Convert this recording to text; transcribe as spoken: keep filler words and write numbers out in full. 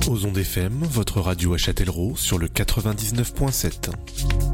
Aux ondes F M, votre radio à Châtellerault sur le quatre-vingt-dix-neuf point sept.